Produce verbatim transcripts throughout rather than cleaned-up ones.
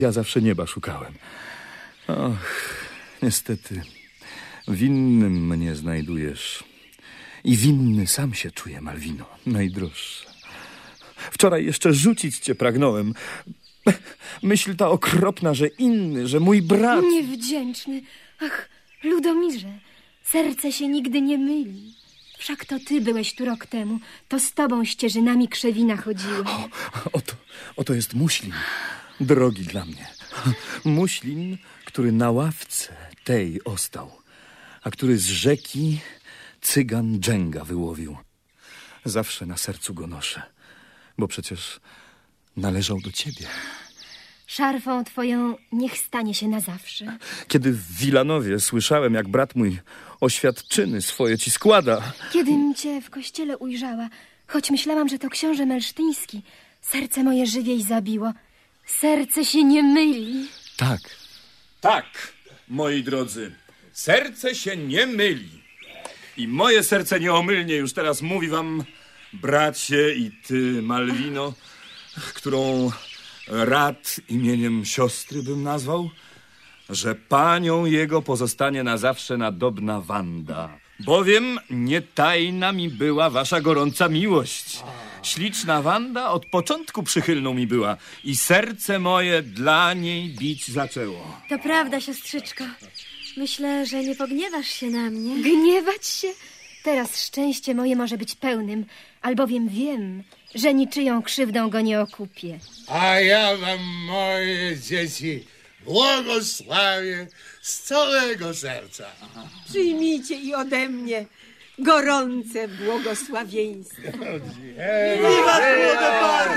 Ja zawsze nieba szukałem. Och, niestety, winnym mnie znajdujesz. I winny sam się czuję, Malwino, najdroższa. Wczoraj jeszcze rzucić cię pragnąłem. Myśl ta okropna, że inny, że mój brat... Niewdzięczny. Ach, Ludomirze, serce się nigdy nie myli. Wszak to ty byłeś tu rok temu. To z tobą ścieżynami krzewina chodziłem. O, oto, oto jest muślin, drogi dla mnie. Muślin, który na ławce tej ostał, a który z rzeki cygan dżęga wyłowił. Zawsze na sercu go noszę, bo przecież należał do ciebie. Szarfą twoją niech stanie się na zawsze. Kiedy w Wilanowie słyszałem, jak brat mój oświadczyny swoje ci składa... Kiedym cię w kościele ujrzała, choć myślałam, że to książę melsztyński, serce moje żywiej zabiło. Serce się nie myli. Tak. Tak, moi drodzy, serce się nie myli. I moje serce nieomylnie już teraz mówi wam, bracie i ty, Malwino, którą rad imieniem siostry bym nazwał, że panią jego pozostanie na zawsze nadobna Wanda. Bowiem nie tajna mi była wasza gorąca miłość. Śliczna Wanda od początku przychylną mi była i serce moje dla niej bić zaczęło. To prawda, siostrzyczko. Myślę, że nie pogniewasz się na mnie. Gniewać się? Teraz szczęście moje może być pełnym, albowiem wiem, że niczyją krzywdą go nie okupię. A ja wam, moje dzieci, błogosławię z całego serca. Przyjmijcie i ode mnie gorące błogosławieństwo. Wiwat młode pary!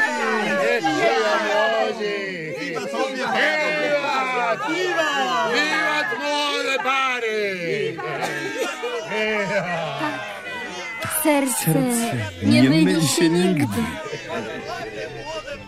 Wiwat! Wiwat młode pary! Serce, Serce nie nie myli myli się się nigdy. nigdy.